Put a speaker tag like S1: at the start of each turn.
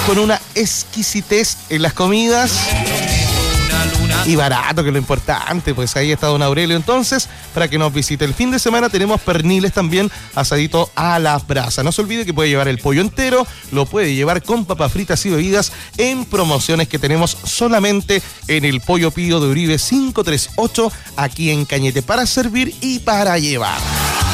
S1: con una exquisitez en las comidas. Y barato, que es lo importante, pues ahí está don Aurelio. Entonces, para que nos visite el fin de semana, tenemos perniles también asadito a la brasa. No se olvide que puede llevar el pollo entero, lo puede llevar con papas fritas y bebidas en promociones que tenemos solamente en el Pollo Pío de Uribe 538, aquí en Cañete, para servir y para llevar.